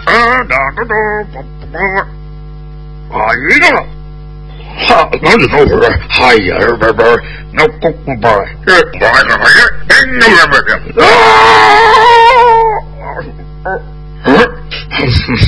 哎呀！哈，哪里头是？哎呀，不，那不，啊！